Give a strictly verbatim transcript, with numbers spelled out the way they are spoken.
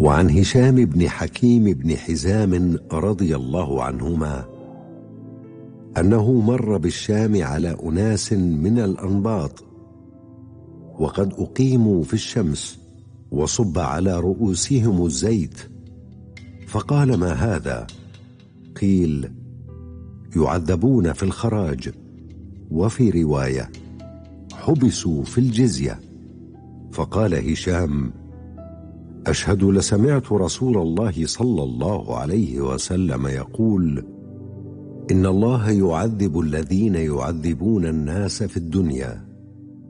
وعن هشام بن حكيم بن حزام رضي الله عنهما أنه مر بالشام على أناس من الأنباط وقد أقيموا في الشمس وصب على رؤوسهم الزيت، فقال: ما هذا؟ قيل: يعذبون في الخراج، وفي رواية: حبسوا في الجزية. فقال هشام: أشهد لسمعت رسول الله صلى الله عليه وسلم يقول: إن الله يعذب الذين يعذبون الناس في الدنيا